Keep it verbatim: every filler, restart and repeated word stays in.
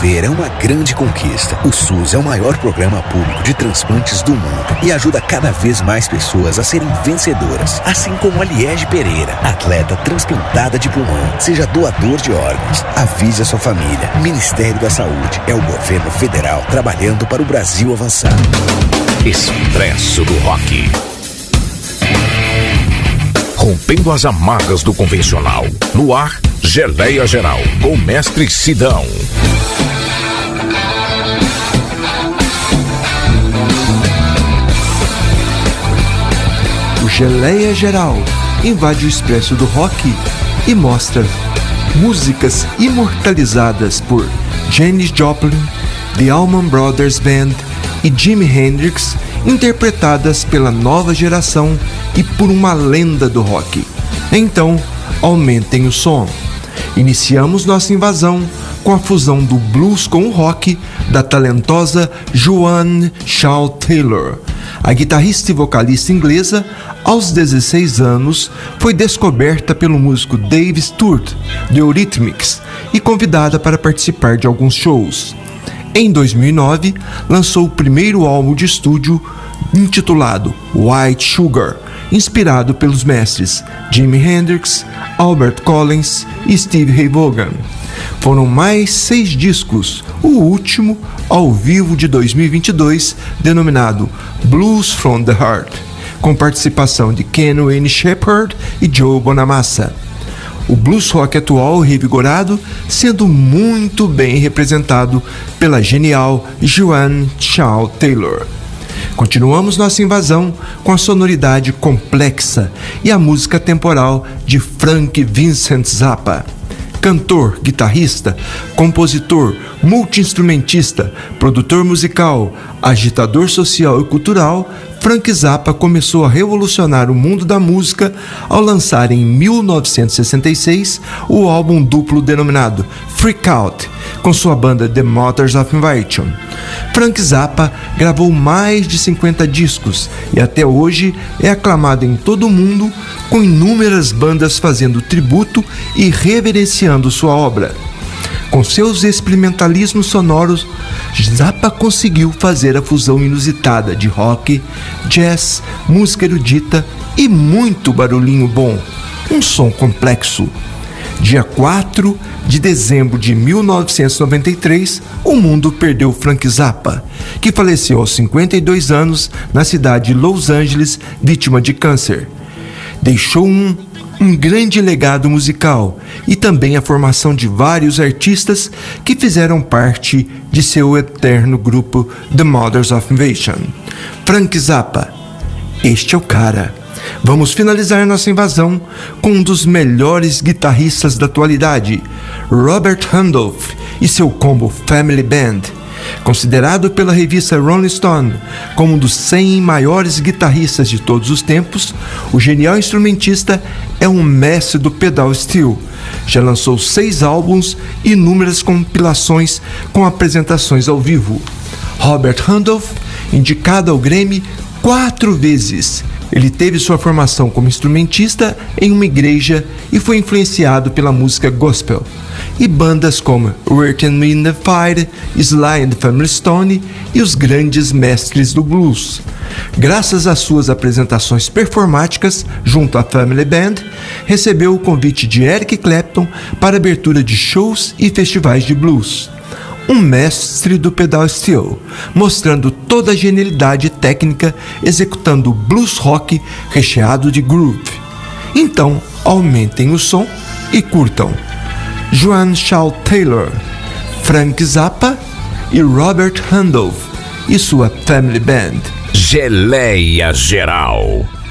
Sobreviver é uma grande conquista. O SUS é o maior programa público de transplantes do mundo e ajuda cada vez mais pessoas a serem vencedoras. Assim como a Liege Pereira, atleta transplantada de pulmão. Seja doador de órgãos. Avise a sua família. Ministério da Saúde é o governo federal trabalhando para o Brasil avançar. Expresso do Rock. Rompendo as amarras do convencional. No ar, Geleia Geral, com o mestre Sidão. O Geleia Geral invade o Expresso do Rock e mostra músicas imortalizadas por Janis Joplin, The Allman Brothers Band e Jimi Hendrix, interpretadas pela nova geração e por uma lenda do rock. Então, aumentem o som. Iniciamos nossa invasão com a fusão do blues com o rock da talentosa Joan Shaw Taylor. A guitarrista e vocalista inglesa, aos dezesseis anos, foi descoberta pelo músico Dave Stewart, do Eurythmics, e convidada para participar de alguns shows. Em dois mil e nove, lançou o primeiro álbum de estúdio intitulado White Sugar, inspirado pelos mestres Jimi Hendrix, Albert Collins e Steve Ray Vaughan. Foram mais seis discos, o último ao vivo de dois mil e vinte e dois, denominado Blues from the Heart, com participação de Ken Wayne Shepherd e Joe Bonamassa. O blues rock atual revigorado sendo muito bem representado pela genial Joan Shaw Taylor. Continuamos nossa invasão com a sonoridade complexa e a música temporal de Frank Vincent Zappa. Cantor, guitarrista, compositor, multi-instrumentista, produtor musical, agitador social e cultural, Frank Zappa começou a revolucionar o mundo da música ao lançar em mil novecentos e sessenta e seis o álbum duplo denominado Freak Out, com sua banda The Mothers of Invention. Frank Zappa gravou mais de cinquenta discos e até hoje é aclamado em todo o mundo, com inúmeras bandas fazendo tributo e reverenciando sua obra. Com seus experimentalismos sonoros, Zappa conseguiu fazer a fusão inusitada de rock, jazz, música erudita e muito barulhinho bom, um som complexo. Dia quatro de dezembro de mil novecentos e noventa e três, o mundo perdeu Frank Zappa, que faleceu aos cinquenta e dois anos na cidade de Los Angeles, vítima de câncer. Deixou um, um grande legado musical e também a formação de vários artistas que fizeram parte de seu eterno grupo The Mothers of Invention. Frank Zappa, este é o cara. Vamos finalizar nossa invasão com um dos melhores guitarristas da atualidade, Robert Randolph e seu combo Family Band. Considerado pela revista Rolling Stone como um dos cem maiores guitarristas de todos os tempos, o genial instrumentista é um mestre do pedal steel. Já lançou seis álbuns e inúmeras compilações com apresentações ao vivo. Robert Randolph, indicado ao Grammy quatro vezes. Ele teve sua formação como instrumentista em uma igreja e foi influenciado pela música gospel e bandas como Earth and Wind and Fire, Sly and the Family Stone e os grandes mestres do blues. Graças às suas apresentações performáticas junto à Family Band, recebeu o convite de Eric Clapton para abertura de shows e festivais de blues. Um mestre do pedal steel, mostrando toda a genialidade técnica executando blues rock recheado de groove. Então, aumentem o som e curtam Joan Shaw Taylor, Frank Zappa e Robert Randolph e sua Family Band. Geleia Geral.